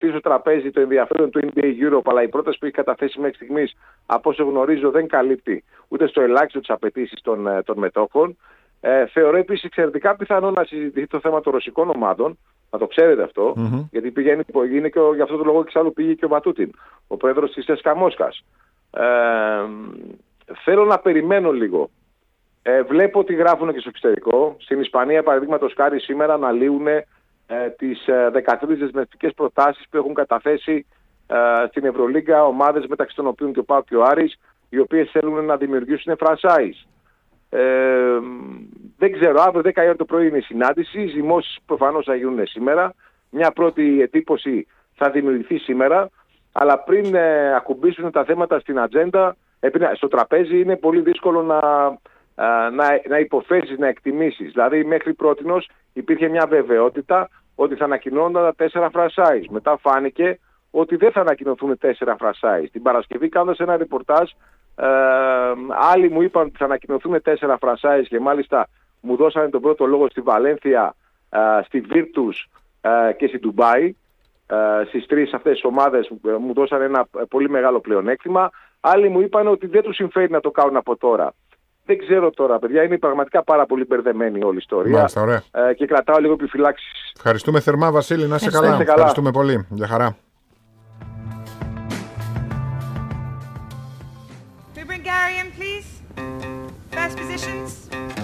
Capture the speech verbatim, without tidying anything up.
στο τραπέζι το ενδιαφέρον του N B A Europe, αλλά η πρόταση που έχει καταθέσει μέχρι στιγμής, από όσο γνωρίζω, δεν καλύπτει ούτε στο ελάχιστο τις απαιτήσεις των, των μετόχων. Ε, θεωρώ επίσης εξαιρετικά πιθανό να συζητηθεί το θέμα των ρωσικών ομάδων. Να το ξέρετε αυτό, mm-hmm. γιατί πηγαίνει, είναι και ο, γι' αυτό το λόγο εξάλλου πήγε και ο Βατούτιν, ο πρόεδρος της ΣΚΑ Μόσχας. Ε, θέλω να περιμένω λίγο. Ε, βλέπω ότι γράφουν και στο εξωτερικό. Στην Ισπανία, παραδείγματος χάρη, σήμερα αναλύουν ε, τις ε, δεκατρείς δεσμευτικές προτάσεις που έχουν καταθέσει ε, στην Ευρωλίγκα ομάδες, μεταξύ των οποίων και ο ΠΑΟΚ και ο Άρης, οι οποίες θέλουν να δημιουργήσουν franchise. Ε, δεν ξέρω, αύριο δέκα η ώρα το πρωί είναι η συνάντηση. Οι δημόσεις προφανώς θα γίνουν σήμερα. Μια πρώτη εντύπωση θα δημιουργηθεί σήμερα. Αλλά πριν ε, ακουμπήσουν τα θέματα στην ατζέντα, ε, στο τραπέζι, είναι πολύ δύσκολο να, ε, να, να υποθέσεις, να εκτιμήσεις. Δηλαδή, μέχρι πρότινος υπήρχε μια βεβαιότητα ότι θα ανακοινώνονταν τα τέσσερα franchise. Μετά φάνηκε ότι δεν θα ανακοινωθούν τέσσερα franchise. Την Παρασκευή, κάνοντας ένα ρεπορτάζ, Ε, άλλοι μου είπαν ότι θα ανακοινωθούν τέσσερα franchise και μάλιστα μου δώσανε τον πρώτο λόγο στη Βαλένθια, ε, στη Virtus ε, και στη Ντουμπάι. Ε, στις τρεις αυτές τις ομάδες μου δώσανε ένα πολύ μεγάλο πλεονέκτημα. Άλλοι μου είπαν ότι δεν τους συμφέρει να το κάνουν από τώρα. Δεν ξέρω τώρα, παιδιά, είναι πραγματικά πάρα πολύ μπερδεμένη όλη η ιστορία. Μάλιστα, ωραία. Ε, και κρατάω λίγο επιφυλάξεις. Ευχαριστούμε θερμά, Βασίλη, να είσαι καλά. καλά. Ευχαριστούμε πολύ. Γεια χαρά.